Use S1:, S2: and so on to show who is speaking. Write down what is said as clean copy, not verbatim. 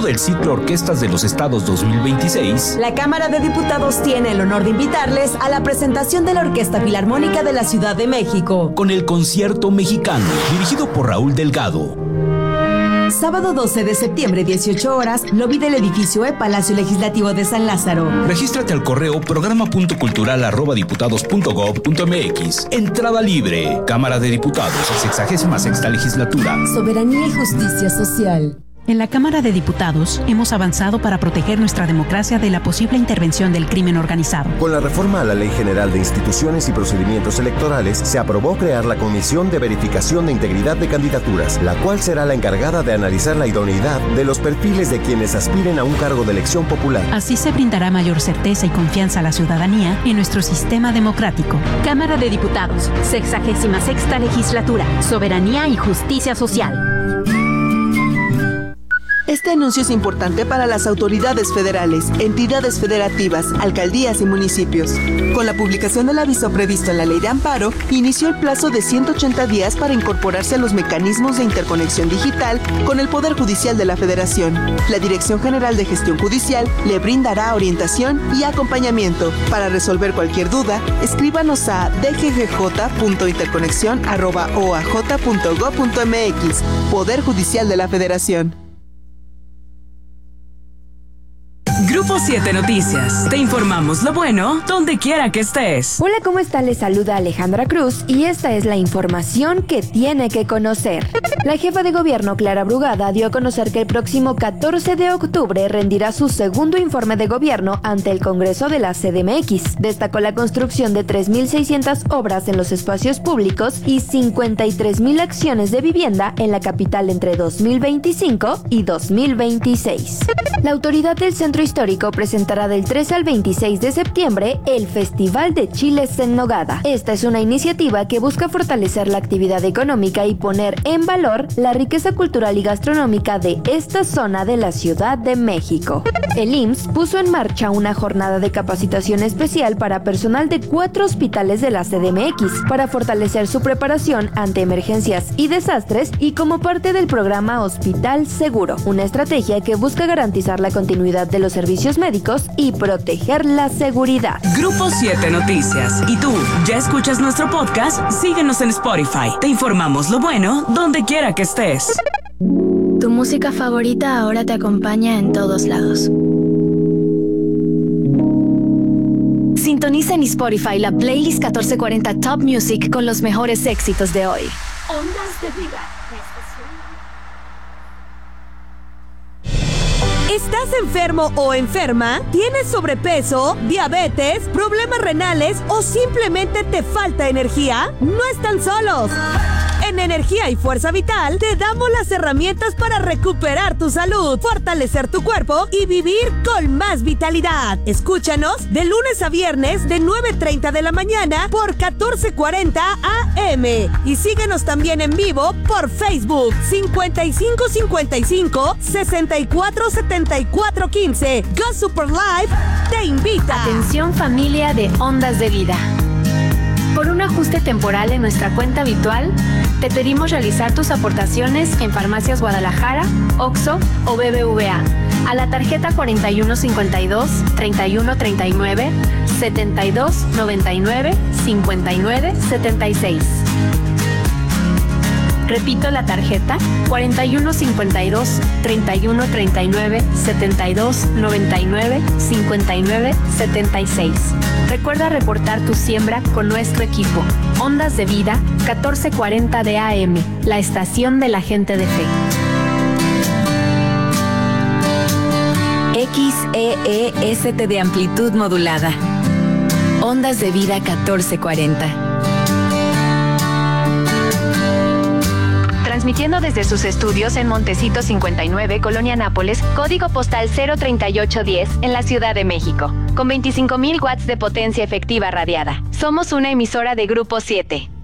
S1: del ciclo Orquestas de los Estados 2026,
S2: la Cámara de Diputados tiene el honor de invitarles a la presentación de la Orquesta Filarmónica de la Ciudad de México,
S1: con el Concierto Mexicano, dirigido por Raúl Delgado.
S2: Sábado 12 de septiembre, 18 horas, lobby del edificio Palacio Legislativo de San Lázaro.
S1: Regístrate al correo programa.cultural@diputados.gov.mx. Entrada libre. Cámara de Diputados, 66ª legislatura.
S2: Soberanía y justicia social.
S3: En la Cámara de Diputados hemos avanzado para proteger nuestra democracia de la posible intervención del crimen organizado.
S4: Con la reforma a la Ley General de Instituciones y Procedimientos Electorales, se aprobó crear la Comisión de Verificación de Integridad de Candidaturas, la cual será la encargada de analizar la idoneidad de los perfiles de quienes aspiren a un cargo de elección popular.
S3: Así se brindará mayor certeza y confianza a la ciudadanía en nuestro sistema democrático.
S5: Cámara de Diputados, 66ª legislatura, Soberanía y Justicia Social.
S6: Este anuncio es importante para las autoridades federales, entidades federativas, alcaldías y municipios. Con la publicación del aviso previsto en la Ley de Amparo, inició el plazo de 180 días para incorporarse a los mecanismos de interconexión digital con el Poder Judicial de la Federación. La Dirección General de Gestión Judicial le brindará orientación y acompañamiento. Para resolver cualquier duda, escríbanos a dggj.interconexión@oaj.gov.mx. Poder Judicial de la Federación.
S7: Grupo 7 Noticias. Te informamos lo bueno donde quiera que estés.
S8: Hola, ¿cómo están? Les saluda Alejandra Cruz y esta es la información que tiene que conocer. La jefa de gobierno, Clara Brugada, dio a conocer que el próximo 14 de octubre rendirá su segundo informe de gobierno ante el Congreso de la CDMX. Destacó la construcción de 3.600 obras en los espacios públicos y 53.000 acciones de vivienda en la capital entre 2025 y 2026. La autoridad del Centro Histórico presentará del 13 al 26 de septiembre el Festival de Chiles en Nogada. Esta es una iniciativa que busca fortalecer la actividad económica y poner en valor la riqueza cultural y gastronómica de esta zona de la Ciudad de México. El IMSS puso en marcha una jornada de capacitación especial para personal de 4 hospitales de la CDMX para fortalecer su preparación ante emergencias y desastres y como parte del programa Hospital Seguro, una estrategia que busca garantizar la continuidad de los servicios médicos y proteger la seguridad.
S7: Grupo 7 Noticias. ¿Y tú, ya escuchas nuestro podcast? Síguenos en Spotify. Te informamos lo bueno donde quiera que estés.
S9: Tu música favorita ahora te acompaña en todos lados. Sintoniza en Spotify la playlist 1440 Top Music con los mejores éxitos de hoy.
S5: Ondas de Vida.
S2: ¿Estás enfermo o enferma? ¿Tienes sobrepeso, diabetes, problemas renales o simplemente te falta energía? No están solos. En Energía y Fuerza Vital te damos las herramientas para recuperar tu salud, fortalecer tu cuerpo y vivir con más vitalidad. Escúchanos de lunes a viernes de 9:30 de la mañana por 1440 AM y síguenos también en vivo por Facebook 5555 647415. Go Super Live te invita.
S9: Atención familia de Ondas de Vida. Por un ajuste temporal en nuestra cuenta habitual, te pedimos realizar tus aportaciones en Farmacias Guadalajara, OXXO o BBVA a la tarjeta 4152 3139 7299 5976. Repito la tarjeta 4152 3139 7299 5976. Recuerda reportar tu siembra con nuestro equipo. Ondas de Vida 1440 de AM, la estación de la gente de fe.
S10: XEEST de amplitud modulada. Ondas de Vida 1440.
S5: Transmitiendo desde sus estudios en Montecito 59, Colonia Nápoles, código postal 03810 en la Ciudad de México, con 25,000 watts de potencia efectiva radiada. Somos una emisora de Grupo 7.